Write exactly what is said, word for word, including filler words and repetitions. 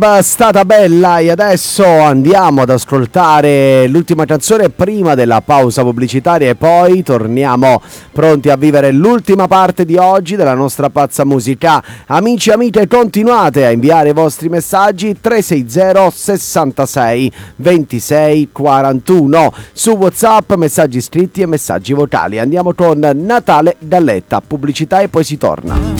Stata bella, e adesso andiamo ad ascoltare l'ultima canzone prima della pausa pubblicitaria e poi torniamo pronti a vivere l'ultima parte di oggi della nostra pazza musica. Amici e amiche, continuate a inviare i vostri messaggi tre sei zero sessantasei ventisei quarantuno su WhatsApp, messaggi scritti e messaggi vocali. Andiamo con Natale Galletta, pubblicità e poi si torna.